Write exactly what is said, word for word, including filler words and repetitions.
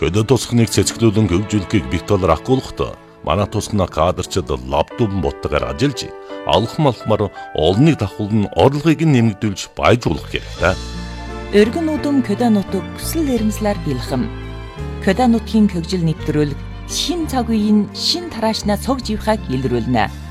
Хөдөө тусгныг цэцгэлүүлэн хөгжүүлэхийг Виктор ахгүйхтө манай тусгна кадрчид лаптоп ботгаар ажиллаж алхам алхмаар олныг давхуулн орлогыг нэмэгдүүлж баяжуулах хэрэгтэй. Өргөн удам Көдө нутаг бүсэл нэрмслэр бэлхэм. Көдө нутгийн хөгжил нэвтрүүлэг шин цаг үеийн шин тараашнаа цог живхаг илрүүлнэ.